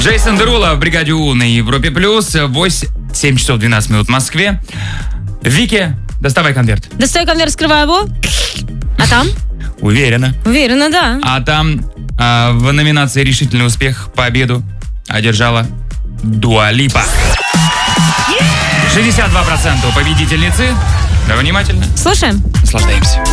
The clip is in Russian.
Джейсон Дерула в «Бригаде У» на Европе+. 7 часов 12 минут в Москве. Вики, доставай конверт. Достаю конверт, скрываю его. А там? Уверена. Уверена, да. А там в номинации «Решительный успех» победу одержала Дуа Липа. 62% победительницы. Да, внимательно. Слушаем. Наслаждаемся.